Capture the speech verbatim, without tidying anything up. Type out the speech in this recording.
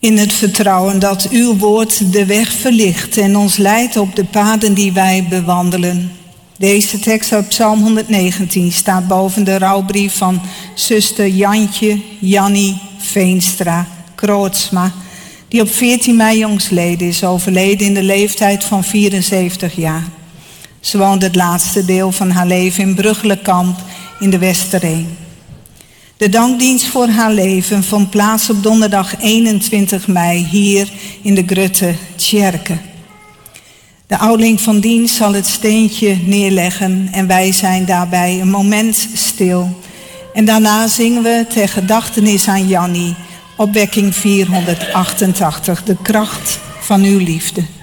In het vertrouwen dat uw woord de weg verlicht en ons leidt op de paden die wij bewandelen. Deze tekst uit Psalm honderdnegentien staat boven de rouwbrief van zuster Jantje Jannie Veenstra Krootsma, die op veertien mei jongstleden is, overleden in de leeftijd van vierenzeventig jaar. Ze woonde het laatste deel van haar leven in Bruggelenkamp in de Westereen. De dankdienst voor haar leven vond plaats op donderdag eenentwintig mei hier in de Grutte Tjerke. De ouderling van dienst zal het steentje neerleggen en wij zijn daarbij een moment stil. En daarna zingen we ter gedachtenis aan Jannie, opwekking vierhonderdachtentachtig, de kracht van uw liefde.